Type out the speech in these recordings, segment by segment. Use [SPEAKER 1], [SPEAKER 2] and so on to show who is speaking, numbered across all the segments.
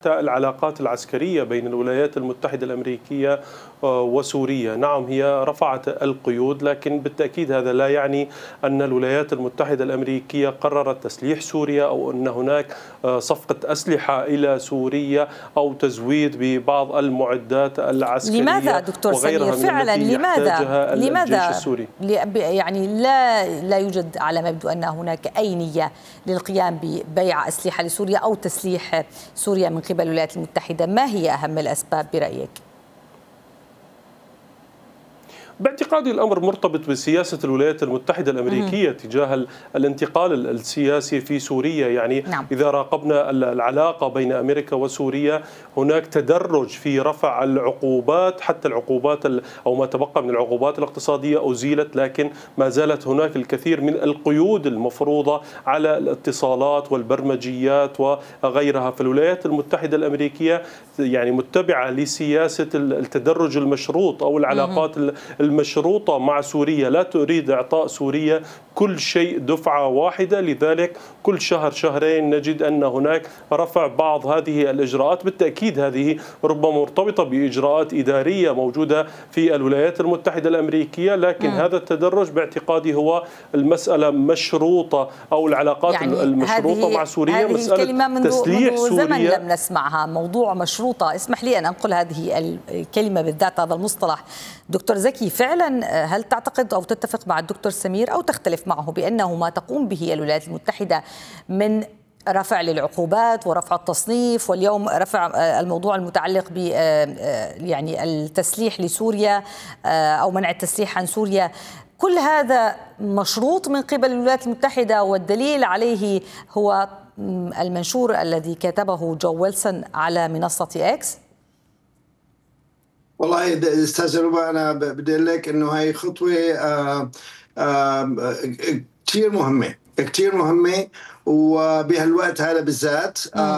[SPEAKER 1] العلاقات العسكرية بين الولايات المتحدة الأمريكية وسوريا. نعم، هي رفعت القيود، لكن بالتأكيد هذا لا يعني أن الولايات المتحدة الأمريكية قررت تسليح سوريا أو أن هناك صفقة أسلحة إلى سوريا أو تزويد ببعض المعدات العسكرية.
[SPEAKER 2] لماذا دكتور سمير فعلا لماذا
[SPEAKER 1] الجيش السوري؟
[SPEAKER 2] يعني لا يوجد على ما يبدو أن هناك أي نية للقيام ببيع أسلحة لسوريا أو تسليح سوريا من قبل الولايات المتحدة. ما هي أهم الأسباب برأيك؟
[SPEAKER 1] باعتقادي الأمر مرتبط بسياسة الولايات المتحدة الأمريكية تجاه الانتقال السياسي في سوريا. يعني
[SPEAKER 2] نعم.
[SPEAKER 1] إذا راقبنا العلاقة بين أمريكا وسوريا، هناك تدرج في رفع العقوبات، حتى العقوبات أو ما تبقى من العقوبات الاقتصادية أزيلت، لكن ما زالت هناك الكثير من القيود المفروضة على الاتصالات والبرمجيات وغيرها. فالولايات المتحدة الأمريكية يعني متبعة لسياسة التدرج المشروط أو العلاقات المشروطة مع سوريا، لا تريد إعطاء سوريا كل شيء دفعة واحدة. لذلك كل شهر شهرين نجد أن هناك رفع بعض هذه الإجراءات. بالتأكيد هذه ربما مرتبطة بإجراءات إدارية موجودة في الولايات المتحدة الأمريكية، لكن هذا التدرج باعتقادي هو المسألة مشروطة أو العلاقات
[SPEAKER 2] يعني
[SPEAKER 1] المشروطة مع سوريا.
[SPEAKER 2] مسألة تسليح
[SPEAKER 1] سوريا
[SPEAKER 2] زمن لم نسمعها، موضوع مشروطة. اسمح لي أن أنقل هذه الكلمة بالذات، هذا المصطلح. دكتور زكي، فعلا هل تعتقد أو تتفق مع الدكتور سمير أو تختلف معه بأنه ما تقوم به الولايات المتحدة من رفع للعقوبات ورفع التصنيف، واليوم رفع الموضوع المتعلق ب يعني التسليح لسوريا أو منع التسليح عن سوريا، كل هذا مشروط من قبل الولايات المتحدة، والدليل عليه هو المنشور الذي كتبه جو ويلسون على منصة إكس؟
[SPEAKER 3] والله استاذ ربا، انا بدي اقول لك انه هاي خطوه كثير مهمه وبهالوقت هذا بالذات،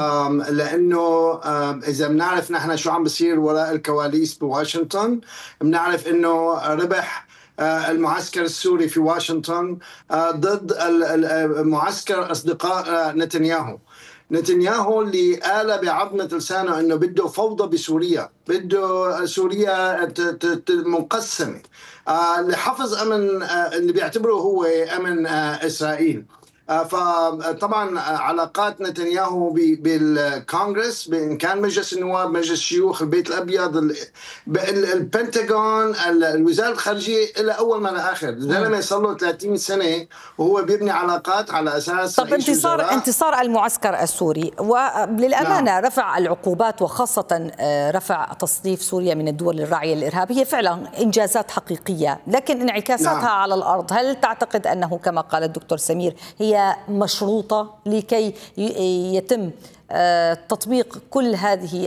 [SPEAKER 3] لانه اذا بنعرف نحن شو عم بصير وراء الكواليس بواشنطن، بنعرف انه ربح المعسكر السوري في واشنطن ضد معسكر اصدقاء نتنياهو اللي قال بعظمة لسانه انه بده فوضى بسوريا، بده سوريا منقسمة لحفظ امن اللي بيعتبره هو امن اسرائيل. فطبعا علاقات نتنياهو بالكونغرس، ان كان مجلس النواب، مجلس الشيوخ، البيت الابيض، البنتاغون، الوزاره الخارجيه، الى اول ما لاخر. الزلمه صار له 30 سنه وهو بيبني علاقات على اساس.
[SPEAKER 2] طب انتصار المعسكر السوري، وللامانه نعم. رفع العقوبات وخاصه رفع تصنيف سوريا من الدول الراعيه للارهاب هي فعلا انجازات حقيقيه، لكن انعكاساتها نعم. على الارض، هل تعتقد انه كما قال الدكتور سمير هي مشروطة لكي يتم تطبيق كل هذه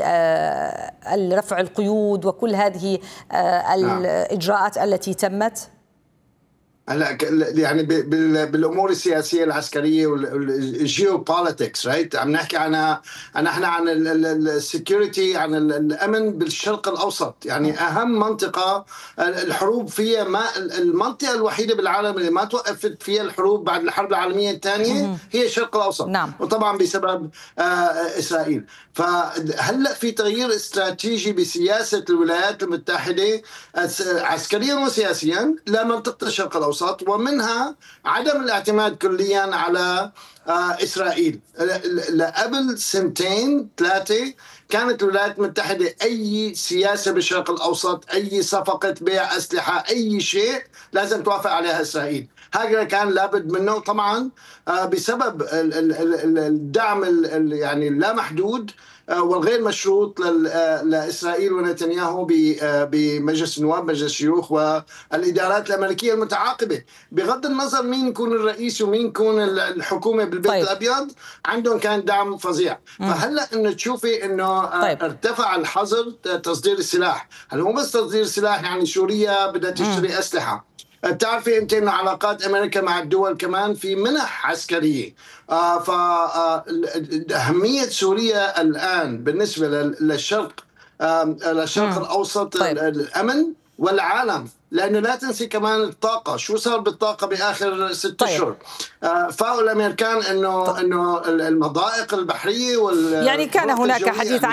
[SPEAKER 2] رفع القيود وكل هذه الإجراءات التي تمت؟
[SPEAKER 3] هلا يعني بالامور السياسيه العسكريه والجيوبوليتكس، رايت، عم نحكي احنا عن السكيورتي، عن الامن بالشرق الاوسط. يعني اهم منطقه الحروب فيها، ما المنطقه الوحيده بالعالم اللي ما توقفت فيها الحروب بعد الحرب العالميه الثانيه هي الشرق الاوسط.
[SPEAKER 2] نعم.
[SPEAKER 3] وطبعا بسبب اسرائيل. فهلا في تغيير استراتيجي بسياسه الولايات المتحده عسكريا وسياسيا لمنطقه الشرق الاوسط، ومنها عدم الاعتماد كليا على إسرائيل. قبل 2 3 سنين كانت الولايات المتحدة أي سياسة بالشرق الأوسط، أي صفقة بيع أسلحة، أي شيء لازم توافق عليها إسرائيل. هذا كان لابد منه طبعا بسبب الدعم يعني اللامحدود والغير مشروط لإسرائيل ونتنياهو بمجلس النواب، مجلس الشيوخ، والإدارات الأمريكية المتعاقبة. بغض النظر مين يكون الرئيس ومين يكون الحكومة بالبيت الأبيض، عندهم كان دعم فظيع. فهلأ إنه تشوفي إنه ارتفع الحظر تصدير السلاح. هل مو بس تصدير السلاح، يعني سوريا بدها تشتري أسلحة. بتعرفي انت ان علاقات امريكا مع الدول كمان في منح عسكريه. فاهميه سوريا الان بالنسبه للشرق الاوسط، الامن والعالم. لانه لا تنسي كمان الطاقه، شو صار بالطاقه باخر 6 اشهر. فاقوا الامريكان انه المضائق البحريه
[SPEAKER 2] يعني كان هناك حديث عن